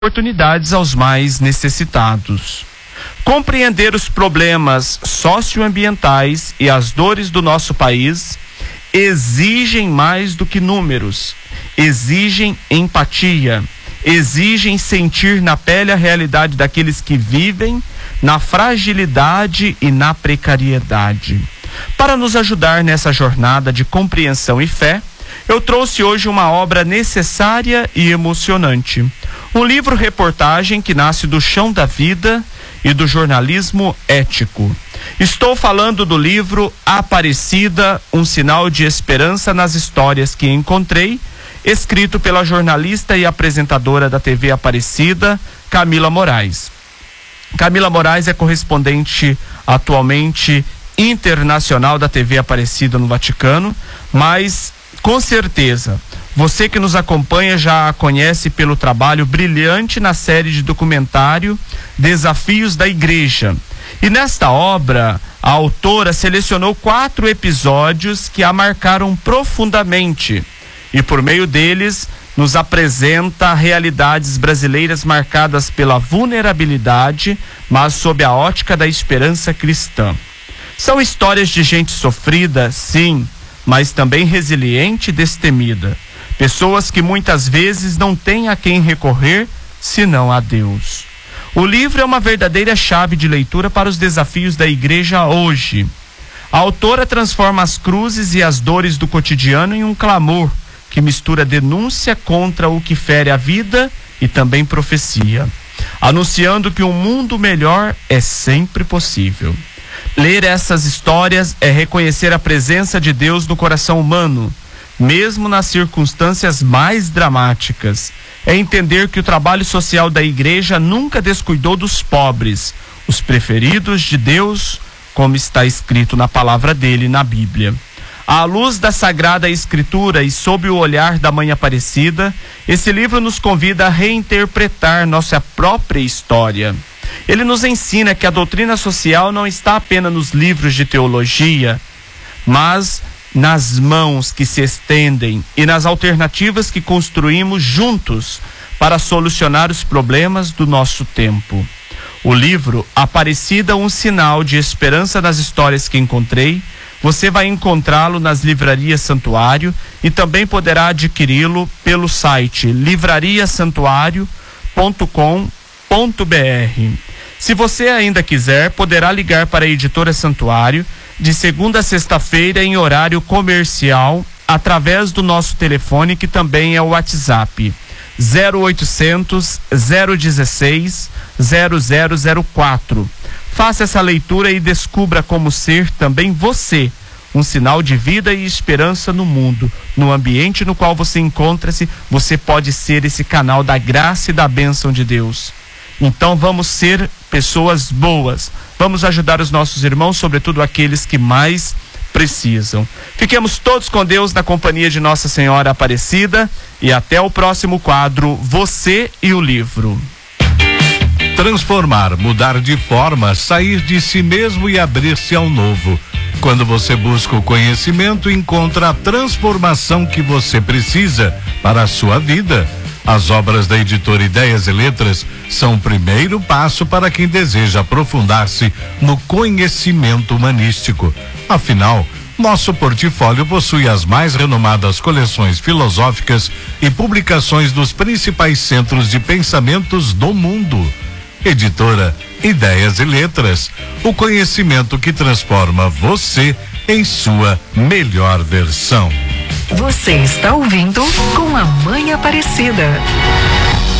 oportunidades aos mais necessitados. Compreender os problemas socioambientais e as dores do nosso país exigem mais do que números, exigem empatia, exigem sentir na pele a realidade daqueles que vivem na fragilidade e na precariedade. Para nos ajudar nessa jornada de compreensão e fé, eu trouxe hoje uma obra necessária e emocionante. Um livro-reportagem que nasce do chão da vida e do jornalismo ético. Estou falando do livro Aparecida, um sinal de esperança nas histórias que encontrei, escrito pela jornalista e apresentadora da TV Aparecida, Camila Moraes. Camila Moraes é correspondente atualmente internacional da TV Aparecida no Vaticano, mas com certeza você que nos acompanha já a conhece pelo trabalho brilhante na série de documentário Desafios da Igreja. E nesta obra, a autora selecionou 4 episódios que a marcaram profundamente e por meio deles nos apresenta realidades brasileiras marcadas pela vulnerabilidade, mas sob a ótica da esperança cristã. São histórias de gente sofrida, sim, mas também resiliente e destemida. Pessoas que muitas vezes não têm a quem recorrer, senão a Deus. O livro é uma verdadeira chave de leitura para os desafios da igreja hoje. A autora transforma as cruzes e as dores do cotidiano em um clamor que mistura denúncia contra o que fere a vida e também profecia, anunciando que um mundo melhor é sempre possível. Ler essas histórias é reconhecer a presença de Deus no coração humano, mesmo nas circunstâncias mais dramáticas. É entender que o trabalho social da igreja nunca descuidou dos pobres, os preferidos de Deus, como está escrito na palavra dele na Bíblia. À luz da Sagrada Escritura e sob o olhar da Mãe Aparecida, esse livro nos convida a reinterpretar nossa própria história. Ele nos ensina que a doutrina social não está apenas nos livros de teologia, mas nas mãos que se estendem e nas alternativas que construímos juntos para solucionar os problemas do nosso tempo. O livro Aparecida, um sinal de esperança nas histórias que encontrei, você vai encontrá-lo nas livrarias Santuário e também poderá adquiri-lo pelo site livrariasantuario.com.br. Se você ainda quiser, poderá ligar para a editora Santuário de segunda a sexta-feira em horário comercial através do nosso telefone, que também é o WhatsApp 0800 016 0004. Faça essa leitura e descubra como ser também você um sinal de vida e esperança no mundo. No ambiente no qual você encontra-se, você pode ser esse canal da graça e da bênção de Deus. Então vamos ser pessoas boas, vamos ajudar os nossos irmãos, sobretudo aqueles que mais precisam. Fiquemos todos com Deus na companhia de Nossa Senhora Aparecida e até o próximo quadro, Você e o Livro. Transformar, mudar de forma, sair de si mesmo e abrir-se ao novo. Quando você busca o conhecimento, encontra a transformação que você precisa para a sua vida. As obras da editora Ideias e Letras são o primeiro passo para quem deseja aprofundar-se no conhecimento humanístico. Afinal, nosso portfólio possui as mais renomadas coleções filosóficas e publicações dos principais centros de pensamentos do mundo. Editora Ideias e Letras, o conhecimento que transforma você em sua melhor versão. Você está ouvindo Com a Mãe Aparecida.